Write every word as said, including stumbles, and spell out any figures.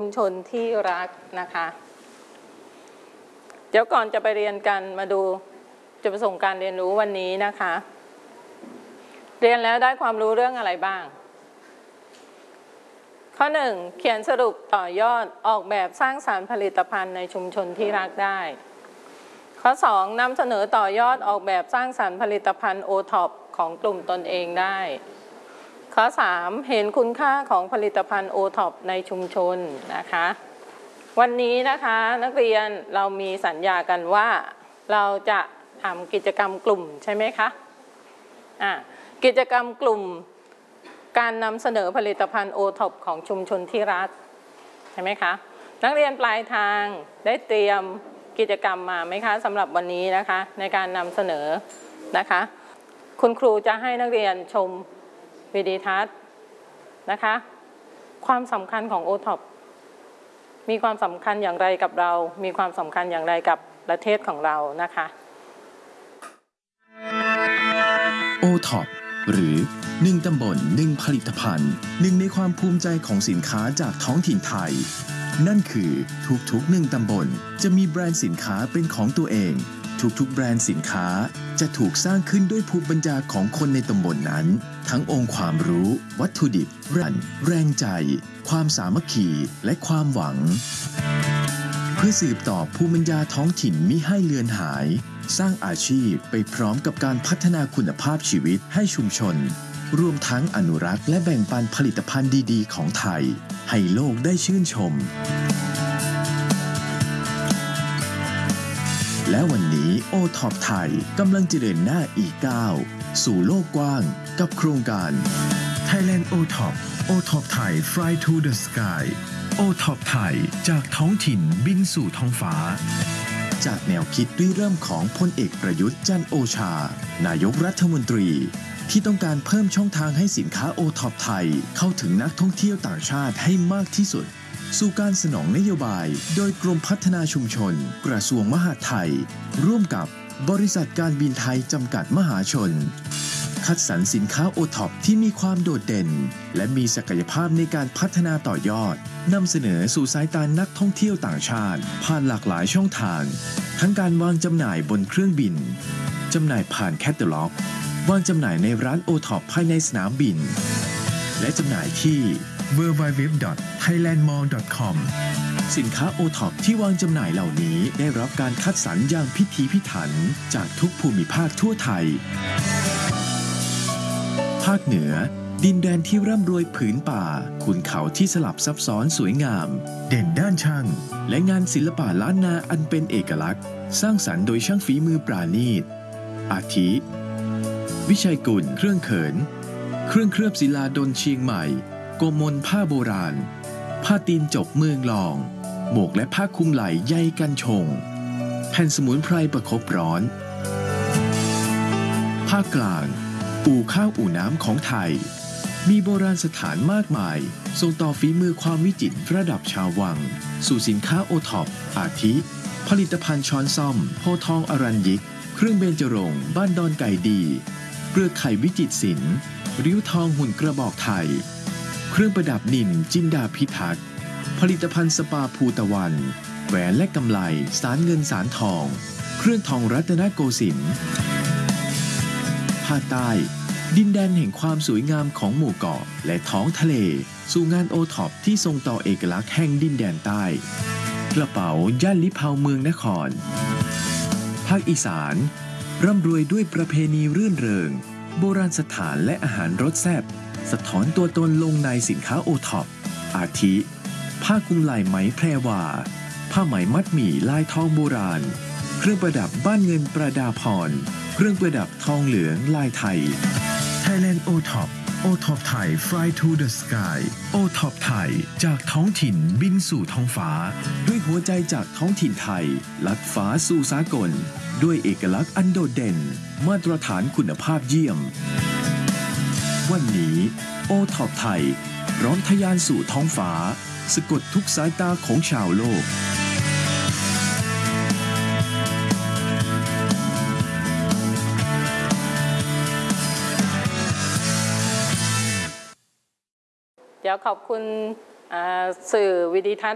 ชนที่รักนะคะเดี๋ยวก่อนจะไปเรียนกันมาดูจุดประสงค์การเรียนรู้วันนี้นะคะเรียนแล้วได้ความรู้เรื่องอะไรบ้างข้อหนึ่งเขียนสรุปต่อยอดออกแบบสร้างสรรค์ผลิตภัณฑ์ในชุมชนที่รักได้ข้อสองนำเสนอต่อยอดออกแบบสร้างสรรค์ผลิตภัณฑ์โอท็อปของกลุ่มตนเองได้ข้อสามเห็นคุณค่าของผลิตภัณฑ์โอท็อปในชุมชนนะคะวันนี้นะคะนักเรียนเรามีสัญญากันว่าเราจะทำกิจกรรมกลุ่มใช่ไหมคะอ่ะกิจกรรมกลุ่มการนำเสนอผลิตภัณฑ์โอท็อปของชุมชนที่รักใช่ไหมคะนักเรียนปลายทางได้เตรียมกิจกรรมมาไหมคะสำหรับวันนี้นะคะในการนำเสนอนะคะคุณครูจะให้นักเรียนชมวิดีทัศน์นะคะความสำคัญของโอท็อปมีความสำคัญอย่างไรกับเรามีความสำคัญอย่างไรกับประเทศของเรานะคะโอท็อปหรือหนึ่งตำบลหนึ่งผลิตภัณฑ์หนึ่งในความภูมิใจของสินค้าจากท้องถิ่นไทยนั่นคือทุกๆหนึ่งตำบลจะมีแบรนด์สินค้าเป็นของตัวเองทุกๆแบรนด์สินค้าจะถูกสร้างขึ้นด้วยภูมิปัญญาของคนในตำบลนั้นทั้งองค์ความรู้วัตถุดิบรันแรงใจความสามัคคีและความหวังเพื่อสืบต่อภูมิปัญญาท้องถิ่นมิให้เลือนหายสร้างอาชีพไปพร้อมกับการพัฒนาคุณภาพชีวิตให้ชุมชนรวมทั้งอนุรักษ์และแบ่งปันผลิตภัณฑ์ดีๆของไทยให้โลกได้ชื่นชมและวันนี้โอท็อปไทยกำลังจะเดินหน้าอีกก้าวสู่โลกกว้างกับโครงการ Thailand โอท็อป โอท็อป ไทย Fly to the Sky โอท็อป ไทยจากท้องถิ่นบินสู่ท้องฟ้าจากแนวคิดริเริ่มของพลเอกประยุทธ์จันทร์โอชานายกรัฐมนตรีที่ต้องการเพิ่มช่องทางให้สินค้าโอท็อปไทยเข้าถึงนักท่องเที่ยวต่างชาติให้มากที่สุดสู่การสนองนโยบายโดยกรมพัฒนาชุมชนกระทรวงมหาดไทยร่วมกับบริษัทการบินไทยจำกัดมหาชนคัดสรรสินค้าโอท็อปที่มีความโดดเด่นและมีศักยภาพในการพัฒนาต่อยอดนำเสนอสู่สายตานักท่องเที่ยวต่างชาติผ่านหลากหลายช่องทางทั้งการวางจำหน่ายบนเครื่องบินจำหน่ายผ่านแคตตาล็อกวางจำหน่ายในร้านโอท็อปภายในสนามบินและจำหน่ายที่ ดับเบิลยู ดับเบิลยู ดับเบิลยู ดอท ไทยแลนด์มอลล์ ดอท คอม สินค้าโอท็อปที่วางจำหน่ายเหล่านี้ได้รับการคัดสรรอย่างพิถีพิถันจากทุกภูมิภาคทั่วไทยภาคเหนือดินแดนที่ร่ำรวยผืนป่าขุนเขาที่สลับซับซ้อนสวยงามเด่นด้านช่างและงานศิลปะล้านนาอันเป็นเอกลักษณ์สร้างสรรค์โดยช่างฝีมือปราณีตอาทิวิชัยกุลเครื่องเขินเครื่องเคลือบศิลาดลเชียงใหม่โกมลผ้าโบราณผ้าตีนจบเมืองลองหมวกและผ้าคลุมไหล่ใยกันชงแผ่นสมุนไพรประคบร้อนภาคกลางอู่ข้าวอู่น้ำของไทยมีโบราณสถานมากมายส่งต่อฝีมือความวิจิตรระดับชาววังสู่สินค้าโอท็อปอาทิผลิตภัณฑ์ช้อนซ่อมโพทองอรัญยิกเครื่องเบญจรงค์บ้านดอนไก่ดีเปลือกไข่วิจิตรศิลป์ริ้วทองหุ่นกระบอกไทยเครื่องประดับนินจินดาพิทักษ์ผลิตภัณฑ์สปาภูตะวันแหวนและกำไลสารเงินสารทองเครื่องทองรัตนโกสินทร์ภาคใต้ดินแดนแห่งความสวยงามของหมู่เกาะและท้องทะเลสู่งานโอท็อปที่ทรงต่อเอกลักษณ์แห่งดินแดนใต้กระเป๋าย่านลิเภาเมืองนครภาคอีสานร่ำรวยด้วยประเพณีรื่นเริงโบราณสถานและอาหารรสแซ่บสะท้อนตัวตนลงในสินค้าโอท็อปอาทิผ้าคลุมไหล่ไหมแพรวาผ้าไหมมัดหมี่ลายทองโบราณเครื่องประดับบ้านเงินประดาพรเครื่องประดับทองเหลืองลายไทย Thailand โอท็อป โอท็อป ไทย Fly to the Sky โอท็อป ไทยจากท้องถิ่นบินสู่ท้องฟ้าด้วยหัวใจจากท้องถิ่นไทยลัดฟ้าสู่สากลด้วยเอกลักษณ์อันโดดเด่นมาตรฐานคุณภาพเยี่ยมวันนี้โอท็อป ไทยพร้อมทะยานสู่ท้องฟ้าสะกดทุกสายตาของชาวโลกเดี๋ยวขอบคุณสื่อวิดีทัศน์